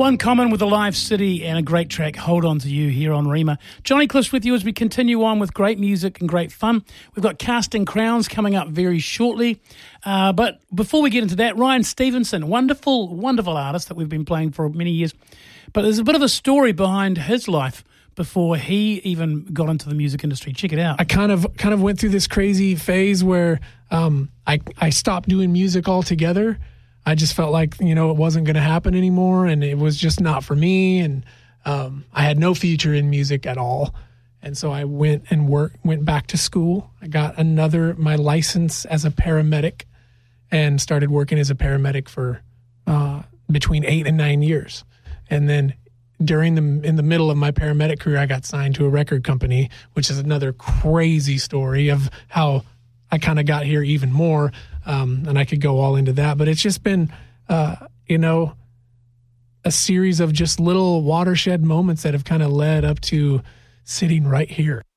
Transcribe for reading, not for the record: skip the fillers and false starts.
One Common with a live city and a great track, Hold On To You, here on Rima. Johnny Cliffs with you as we continue on with great music and great fun. We've got Casting Crowns coming up very shortly. But before we get into that, Ryan Stevenson, wonderful, wonderful artist that we've been playing for many years. But there's a bit of a story behind his life before he even got into the music industry. Check it out. I kind of went through this crazy phase where I stopped doing music altogether. I just felt like, it wasn't going to happen anymore, and it was just not for me, and I had no future in music at all. And so I went back to school. I got my license as a paramedic and started working as a paramedic for between 8 and 9 years. And then in the middle of my paramedic career, I got signed to a record company, which is another crazy story of how I kind of got here even more. And I could go all into that, but it's just been, a series of just little watershed moments that have kind of led up to sitting right here.